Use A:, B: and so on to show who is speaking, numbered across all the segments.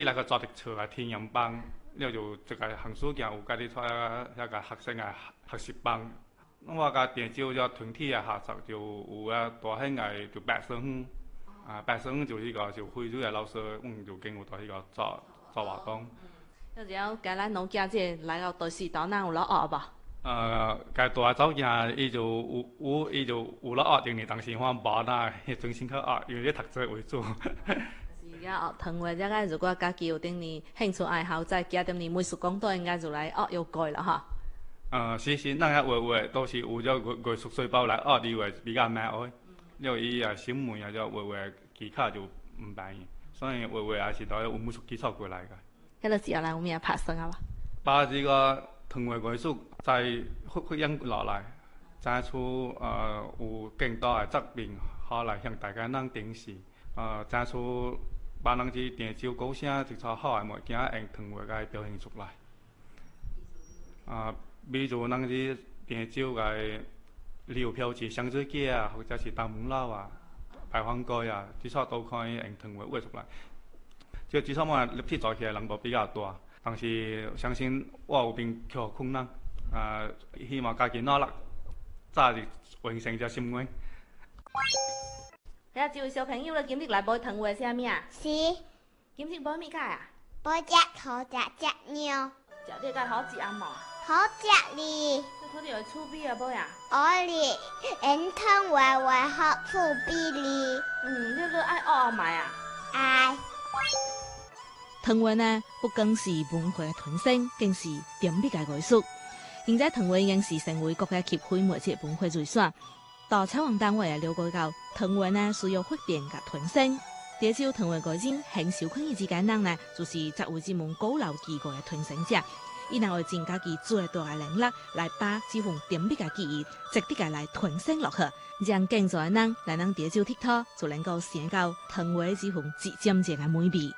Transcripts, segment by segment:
A: 那個做的車啊，天陽班，了就這個寒暑假有家己出那個學生嘅學習班。我個電招咗團體嘅下晝就有啊大興嘅就白生白生就呢個就會咗嘅老師，就經過到呢個做活動。
B: 有時候今咱農家姐來到都市島，咱有落學吧？
A: cái tuổi cháu nhà ý就有了學定，但是我冇那專心去學，因為啲讀書為主。
B: 是啊，學糖畫這個如果家己有定呢興趣愛好，再加點呢美術講都應該就來學又改了哈。
A: 是，那個畫都是有咗藝術細胞來學啲畫比較慢愛，因為伊新聞啊，就畫技巧就唔便宜，所以畫也是都有美術基礎過來嘅。
B: 迄個之後來有咩拍算啊吧？
A: 把這個糖畫藝術再復印落來，再出有更多嘅作品，好來向大家能展示。再出把人啲電招高聲一撮好嘅物件，用糖畫嘅表現出來。比如人啲電招嘅郵票紙、雙子機啊，或者是大門樓啊、大方蓋啊，啲撮都可以用糖畫畫出來。即至少我立體做起來人都比較多。但是相信我有邊較困難，希望家己努力，早日完成這心願。
B: 睇下這位小朋友咧，今日來背糖畫啥物啊？
C: 是
B: 今日背物解啊？
C: 背隻兔隻隻鳥，
B: 食啲個好食啊嘛？
C: 好食哩！
B: 你睇到會趣味啊背啊？
C: 我哩用糖畫畫學趣味哩。
B: 你都愛學啊買啊？
C: 愛。
B: 糖畫呢，不光是文化嘅傳承，更是點筆嘅藝術。現在糖畫已經是成為國家級非物質文化遺產。到採訪單位也了解到，糖畫呢需要發展和傳承。第招糖畫個人很受困難之間人呢，就是作為這門古老技藝嘅傳承者。伊能會盡家己最大嘅能力來把這份點筆嘅技藝，直接嘅來傳承落去，讓更多嘅人來能第招剔透，就能夠享到糖畫這份至真正嘅美味。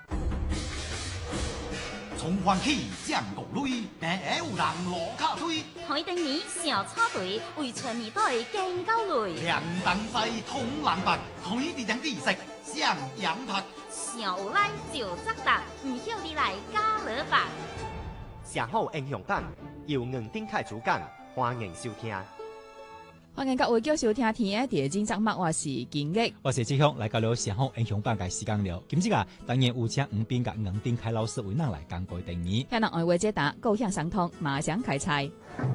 D: 從歡喜漸國淚，病下有人落卡吹。
E: 海丁年小草隊為全年代更高類。
D: 涼燈西通藍白，海地人地食上羊拍。
E: 小來就責答，唔曉你來加勒白。
F: 上好英雄版由吳丁凱主講，歡迎收聽。
G: 歡迎各位叫收聽天嘅第二集節目，我是金玉，
H: 我是志雄，來到了上好英雄版嘅時間了。今日啊，當然有請吳斌甲吳丁凱老師為咱來講背定義。
G: 向人愛話解答，高興相通，馬上開菜。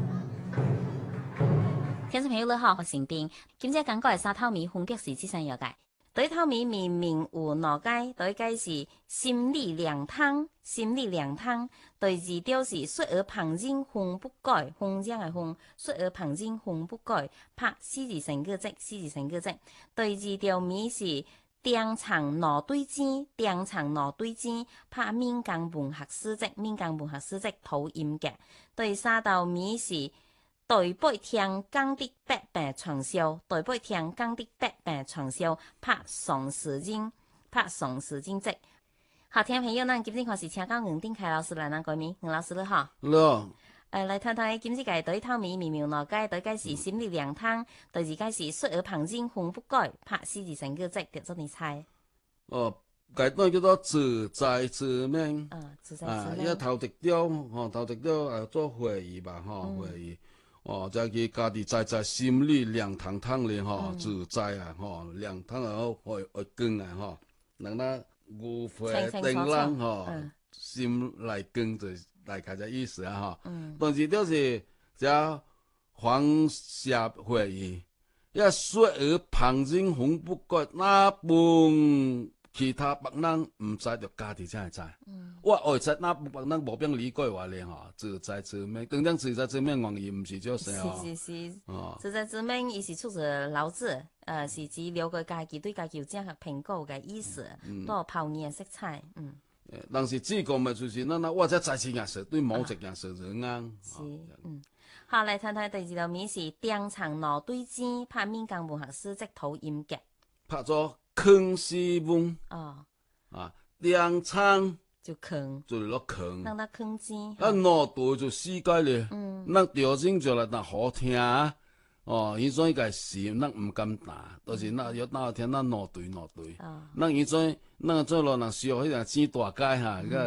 E: 聽眾朋友你好，我是丁。今日講過係沙頭米風格是之上有嘅。對頭米明明有兩解，對解是心理涼湯，心理涼湯。對字調是雪兒旁人風不改，風這樣嘅風，雪兒旁人風不改，拍四字成個字，四字成個字。對字調米是釘長羅對尖，釘長羅對尖，拍閩江文學史籍，閩江文學史籍土音格。對沙豆米是台北聽講的百病長壽，台北聽講的百病長壽，拍宋時經，拍宋時經籍。好，聽眾朋友，咱今日開始請到吳丁凱老師來咱講面，吳老師你好。
I: 好。
E: 來睇睇今日嘅對頭米微妙羅解，對解是心理涼湯，對字解是雪兒旁人風不改，拍四字成個字，叫做你猜。
I: 解對叫做自在自命。
E: 自在自命。
I: 伊頭一條，頭一條做會議吧，會議。再佢家己在心裡涼湯湯咧，自在啊，涼湯啊，會光啊，能那誤會定人，心來光就大概這意思啊，但是就是這黃社會議，一雪兒旁人風不改，那本其他別人唔知就家己才會知。我會知那別人無必理解我咧，自在自命，真正自在自命原意唔是這些
E: 是，自在自命伊是出自老子，是指了解家己對家己有這樣評估嘅意思，都有泡麵色彩，
I: 但是這個咪就是那我這在此件事對某一件事就啱。
E: 是，好來睇睇第二道米是釘長羅對尖，拍閩江文學史籍土音格，
I: 拍咗坑西文。釘長
E: 就坑，
I: 就落坑，
E: 讓它坑尖。
I: 羅對就世界咧，那調整就來那好聽， 哦，伊种个是咱毋敢打，都是那有哪天咱闹对。
E: 哦，
I: 咱伊种咯，若需要迄个钱大街哈，